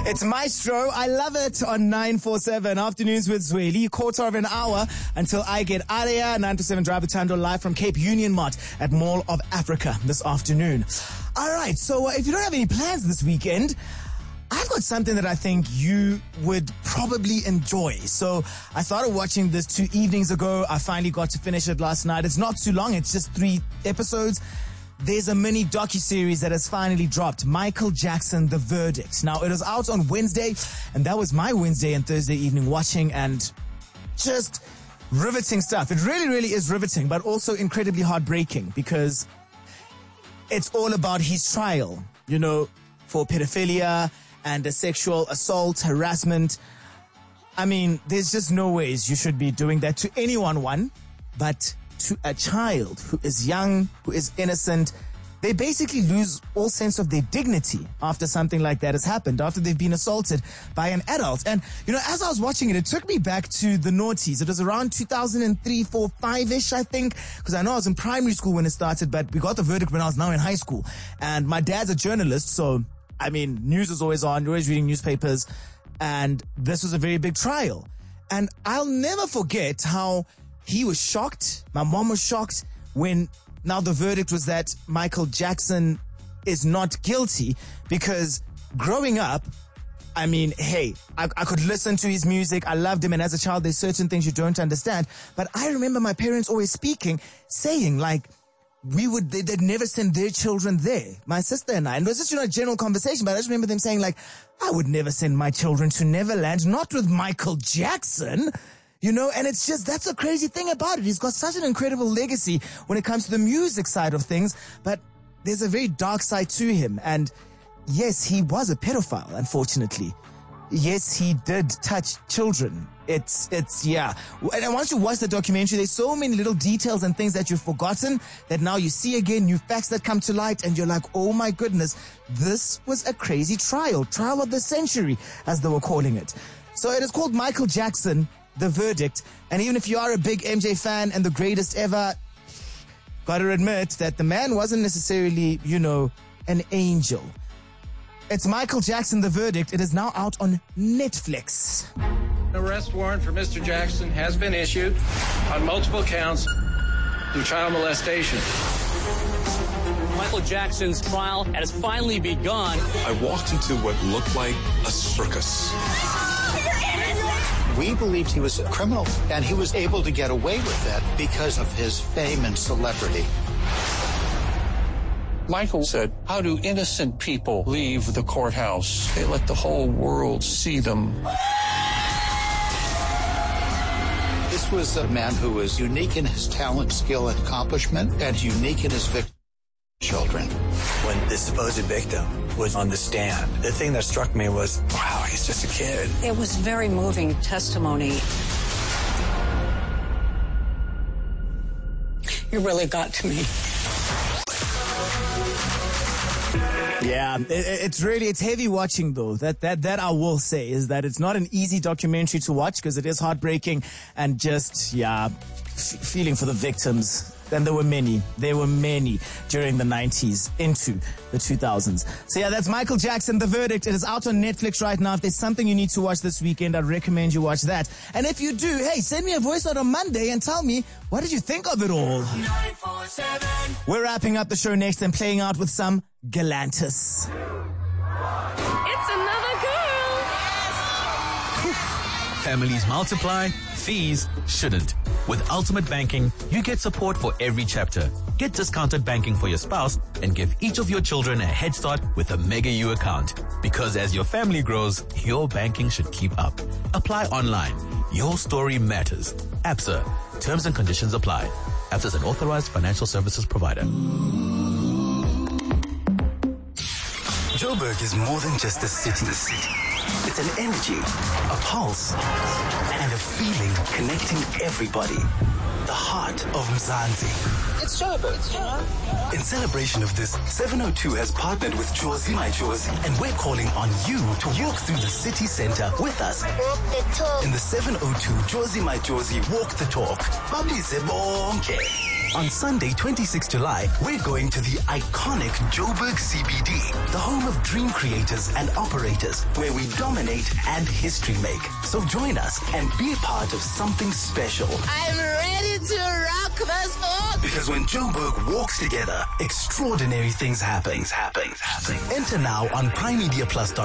It's Maestro. I love it on 947 Afternoons with Zweli. Quarter of an hour until I get out of here. 9 to 7 Drive Tando live from Cape Union Mart at Mall of Africa this afternoon. All right, so if you don't have any plans this weekend, I've got something that I think you would probably enjoy. So I started watching this 2 evenings ago. I finally got to finish it last night. It's not too long. It's just 3 episodes. There's a mini docuseries that has finally dropped. Michael Jackson, The Verdict. Now, it was out on Wednesday, and that was my Wednesday and Thursday evening watching, and just riveting stuff. It really, really is riveting, but also incredibly heartbreaking because it's all about his trial, you know, for pedophilia and a sexual assault, harassment. I mean, there's just no ways you should be doing that to anyone, but to a child who is young, who is innocent. They basically lose all sense of their dignity after something like that has happened, after they've been assaulted by an adult. And, you know, as I was watching it, it took me back to the noughties. It was around 2003, 4, 5-ish, I think, because I know I was in primary school when it started, but we got The Verdict when I was now in high school. And my dad's a journalist, so, I mean, news is always on, you're always reading newspapers, and this was a very big trial. And I'll never forget how he was shocked. My mom was shocked when now the verdict was that Michael Jackson is not guilty, because growing up, I mean, hey, I could listen to his music. I loved him. And as a child, there's certain things you don't understand. But I remember my parents always saying like, they'd never send their children there. My sister and I. And it was just, you know, a general conversation, but I just remember them saying like, I would never send my children to Neverland, not with Michael Jackson. You know, and it's just, that's a crazy thing about it. He's got such an incredible legacy when it comes to the music side of things, but there's a very dark side to him. And yes, he was a pedophile, unfortunately. Yes, he did touch children. Yeah. And once you watch the documentary, there's so many little details and things that you've forgotten that now you see again, new facts that come to light, and you're like, oh my goodness, this was a crazy trial of the century, as they were calling it. So it is called Michael Jackson, The Verdict. And even if you are a big MJ fan and the greatest ever, gotta admit that the man wasn't necessarily, you know, an angel. It's Michael Jackson, The Verdict. It is now out on Netflix. An arrest warrant for Mr. Jackson has been issued on multiple counts through child molestation. Michael Jackson's trial has finally begun. I walked into what looked like a circus. We believed he was a criminal, and he was able to get away with that because of his fame and celebrity. Michael said, how do innocent people leave the courthouse? They let the whole world see them. This was a man who was unique in his talent, skill, and accomplishment, and unique in his children. When the supposed victim was on the stand, the thing that struck me was, wow, he's just a kid. It was very moving testimony. It really got to me. Yeah, it's heavy watching though. That I will say is that it's not an easy documentary to watch because it is heartbreaking and just, feeling for the victims. And there were many during the 90s into the 2000s. So yeah, that's Michael Jackson, The Verdict. It is out on Netflix right now. If there's something you need to watch this weekend, I'd recommend you watch that. And if you do, hey, send me a voice note on Monday and tell me, what did you think of it all? 947. We're wrapping up the show next and playing out with some Galantis. It's another girl. Families multiply, fees shouldn't. With Ultimate Banking, you get support for every chapter. Get discounted banking for your spouse and give each of your children a head start with a Mega U account. Because as your family grows, your banking should keep up. Apply online. Your story matters. ABSA. Terms and conditions apply. ABSA is an authorized financial services provider. Joburg is more than just a city. It's an energy, a pulse, and a feeling connecting everybody. The heart of Mzansi. It's Joburg. In celebration of this, 702 has partnered with Jozi My Jozi, and we're calling on you to walk through the city center with us. Walk the talk. In the 702 Jozi My Jozi Walk the Talk. Babise bonke. On Sunday, 26 July, we're going to the iconic Joburg CBD, the home of dream creators and operators, where we dominate and history make. So join us and be a part of something special. I'm ready to rock this boat. Because when Joburg walks together, extraordinary things happen. Enter now on PrimeMediaPlus.com.